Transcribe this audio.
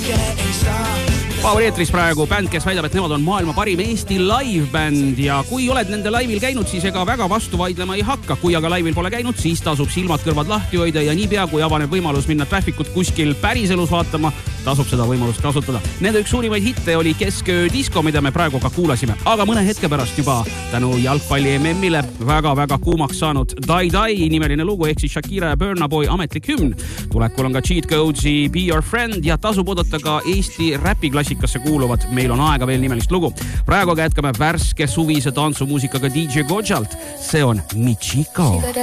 Power eetris praegu bänd, kes väidab, et nemad on maailma parim Eesti live-bänd ja kui oled nende laivil käinud, siis ega väga vastu vaidlema ei hakka. Kui aga laivil pole käinud, siis tasub silmad-kõrvad lahti hoida ja niipea, kui avaneb võimalus minna trafficut kuskil päriselus vaatama, tasub seda võimalust kasutada. Nende üks suurimaid hitte oli Kesköö disko, mida me praegu ka kuulasime. Aga mõne hetke pärast juba tänu jalgpalli MM-ile väga-väga kuumaks saanud Die Die nimeline lugu ehk siis Shakira ja Burna Boy ametlik hümn. Tulekul on ka Cheat Codes'i Be Your Friend ja tasub oodata ka Eesti räpiklassikasse kuuluvad Meil on aega veel nimelist lugu. Praegu jätkame värske suvise tantsumuusikaga DJ Gojalt. See on Michiko.